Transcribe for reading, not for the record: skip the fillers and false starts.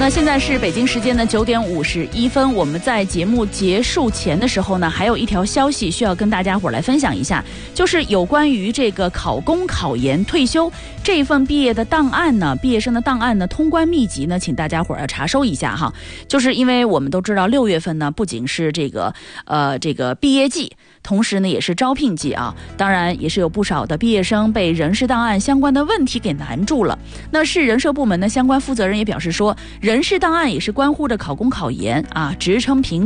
那现在是北京时间的9点51分，我们在节目结束前的时候呢，还有一条消息需要跟大家伙来分享一下，就是有关于这个考公、考研、退休这份毕业的档案呢，毕业生的档案呢，通关秘籍呢，请大家伙要查收一下哈。就是因为我们都知道6月份呢，不仅是这个毕业季，同时呢也是招聘季啊，当然也是有不少的毕业生被人事档案相关的问题给难住了。那市人社部门的相关负责人也表示说，人事档案也是关乎着考公考研啊、职称评